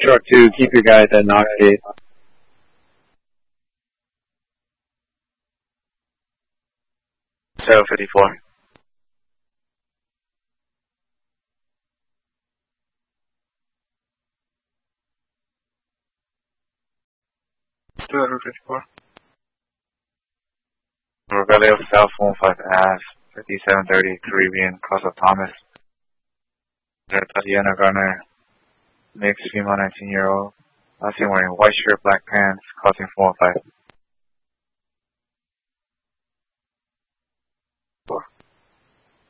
Shark 2, keep your guys at Knox Gate. Zero 54. Route 54. Revelio South 15 5730 Caribbean, cross of Thomas. Tatiana Garner, mixed female 19-year-old. Last seen wearing white shirt, black pants, crossing 415.